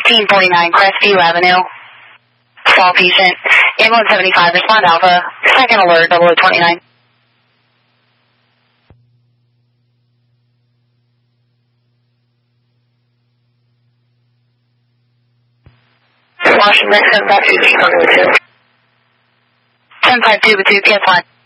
1549 Crestview Avenue. Fall patient. Ambulance 75, respond Alpha. Second alert, 0029. Washington, 752, 1052 with 2, PS1.